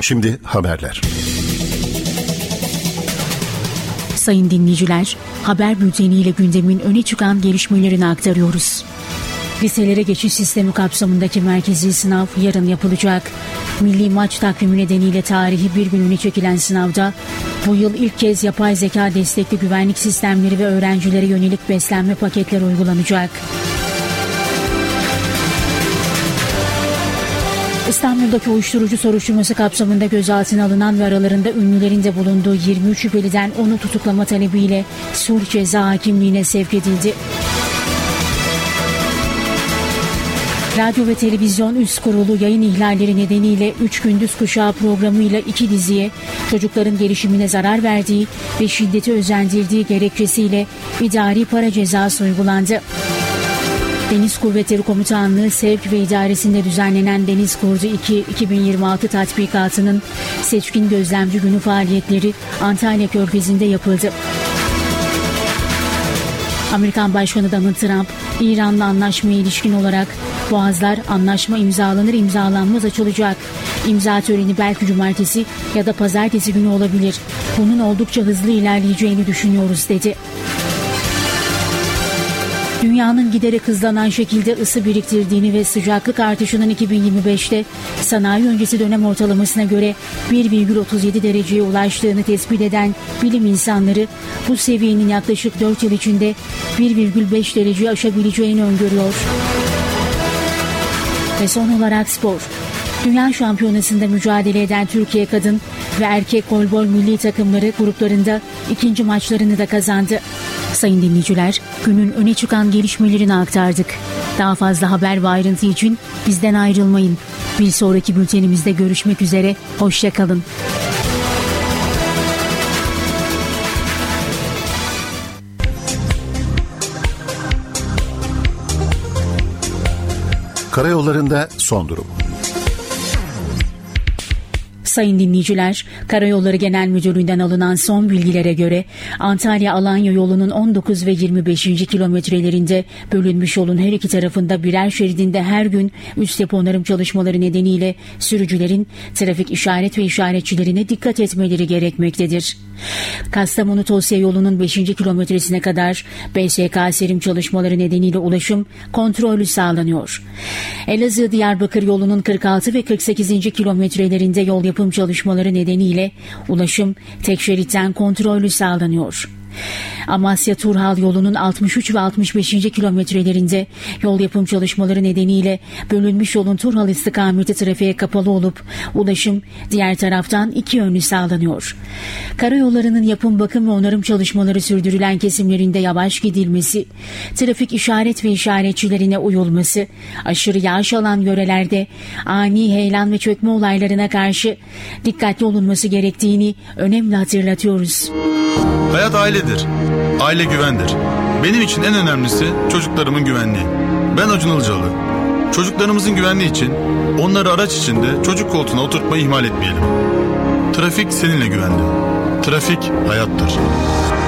Şimdi haberler. Sayın dinleyiciler, haber bülteniyle gündemin öne çıkan gelişmelerini aktarıyoruz. Liselere geçiş sistemi kapsamındaki merkezi sınav yarın yapılacak. Milli maç takvimi nedeniyle tarihi bir gün öne çekilen sınavda bu yıl ilk kez yapay zeka destekli güvenlik sistemleri ve öğrencilere yönelik beslenme paketleri uygulanacak. İstanbul'daki uyuşturucu soruşturması kapsamında gözaltına alınan ve aralarında ünlülerin de bulunduğu 23 şüpheliden 10'u tutuklama talebiyle sulh ceza hakimliğine sevk edildi. Radyo ve Televizyon Üst Kurulu yayın ihlalleri nedeniyle 3 Gündüz Kuşağı programıyla 2 diziye çocukların gelişimine zarar verdiği ve şiddeti özendirdiği gerekçesiyle idari para cezası uygulandı. Deniz Kuvvetleri Komutanlığı Sevk ve İdaresi'nde düzenlenen Deniz Kurdu 2 2026 tatbikatının seçkin gözlemci günü faaliyetleri Antalya Körfezi'nde yapıldı. Amerikan Başkanı Donald Trump, İran'la anlaşmaya ilişkin olarak boğazlar anlaşma imzalanır imzalanmaz açılacak. İmza töreni belki cumartesi ya da pazartesi günü olabilir. Bunun oldukça hızlı ilerleyeceğini düşünüyoruz dedi. Dünyanın giderek hızlanan şekilde ısı biriktirdiğini ve sıcaklık artışının 2025'te sanayi öncesi dönem ortalamasına göre 1,37 dereceye ulaştığını tespit eden bilim insanları bu seviyenin yaklaşık 4 yıl içinde 1,5 dereceyi aşabileceğini öngörüyor. Ve son olarak spor. Dünya Şampiyonası'nda mücadele eden Türkiye kadın ve erkek voleybol milli takımları gruplarında ikinci maçlarını da kazandı. Sayın dinleyiciler, günün öne çıkan gelişmelerini aktardık. Daha fazla haber ve ayrıntı için bizden ayrılmayın. Bir sonraki bültenimizde görüşmek üzere, hoşça kalın. Karayollarında son durum. Sayın dinleyiciler, Karayolları Genel Müdürlüğü'nden alınan son bilgilere göre Antalya-Alanya yolunun 19 ve 25. kilometrelerinde bölünmüş yolun her iki tarafında birer şeridinde her gün üst yapı onarım çalışmaları nedeniyle sürücülerin trafik işaret ve işaretçilerine dikkat etmeleri gerekmektedir. Kastamonu-Tosya yolunun 5. kilometresine kadar BSK serim çalışmaları nedeniyle ulaşım kontrollü sağlanıyor. Elazığ-Diyarbakır yolunun 46 ve 48. kilometrelerinde yol yapım çalışmaları nedeniyle ulaşım tek şeritten kontrollü sağlanıyor. Amasya-Turhal yolunun 63 ve 65. kilometrelerinde yol yapım çalışmaları nedeniyle bölünmüş yolun Turhal istikameti trafiğe kapalı olup ulaşım diğer taraftan iki yönlü sağlanıyor. Karayollarının yapım, bakım ve onarım çalışmaları sürdürülen kesimlerinde yavaş gidilmesi, trafik işaret ve işaretçilerine uyulması, aşırı yağış alan yörelerde ani heyelan ve çökme olaylarına karşı dikkatli olunması gerektiğini önemli hatırlatıyoruz. Hayat ailedir. Aile güvendir. Benim için en önemlisi çocuklarımın güvenliği. Ben Acun Ilıcalı. Çocuklarımızın güvenliği için onları araç içinde çocuk koltuğuna oturtmayı ihmal etmeyelim. Trafik seninle güvenli. Trafik hayattır.